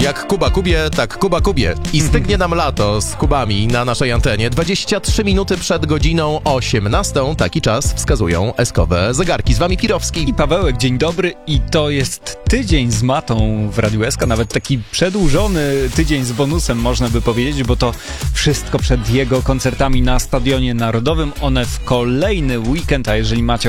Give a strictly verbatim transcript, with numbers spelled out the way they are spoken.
Jak Kuba Kubie, tak Kuba Kubie. I stygnie nam lato z Kubami na naszej antenie. dwadzieścia trzy minuty przed godziną osiemnastą. Taki czas wskazują eskowe zegarki. Z wami Pirowski i Pawełek. Dzień dobry. I to jest tydzień z Matą w Radiu S K. Nawet taki przedłużony tydzień z bonusem, można by powiedzieć, bo to wszystko przed jego koncertami na Stadionie Narodowym. One w kolejny weekend, a jeżeli macie